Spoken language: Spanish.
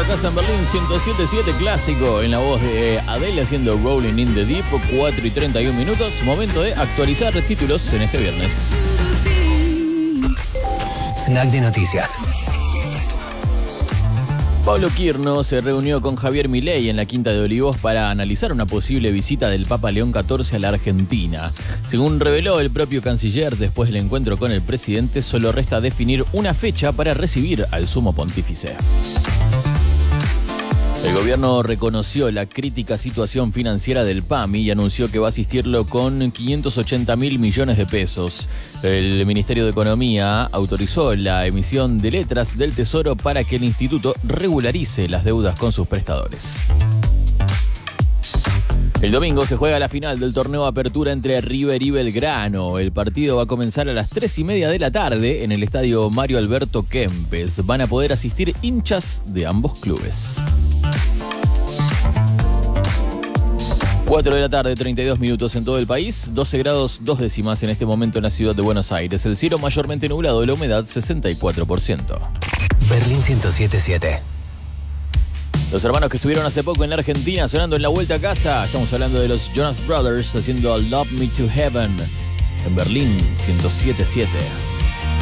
casa en Berlín, 107.7 clásico, en la voz de Adele haciendo Rolling in the Deep, 4:31. Momento de actualizar títulos en este viernes. Snack de noticias. Pablo Quirno se reunió con Javier Milei en la Quinta de Olivos para analizar una posible visita del Papa León XIV a la Argentina. Según reveló el propio canciller, después del encuentro con el presidente, solo resta definir una fecha para recibir al sumo pontífice. El gobierno reconoció la crítica situación financiera del PAMI y anunció que va a asistirlo con 580.000 millones de pesos. El Ministerio de Economía autorizó la emisión de letras del Tesoro para que el instituto regularice las deudas con sus prestadores. El domingo se juega la final del torneo Apertura entre River y Belgrano. El partido va a comenzar a las 3:30 de la tarde en el estadio Mario Alberto Kempes. Van a poder asistir hinchas de ambos clubes. 4 de la tarde, 32 minutos en todo el país, 12 grados 2 décimas en este momento en la ciudad de Buenos Aires. El cielo mayormente nublado, la humedad 64%. Berlín 107.7. Los hermanos que estuvieron hace poco en la Argentina sonando en la vuelta a casa. Estamos hablando de los Jonas Brothers haciendo Love Me to Heaven en Berlín 107.7.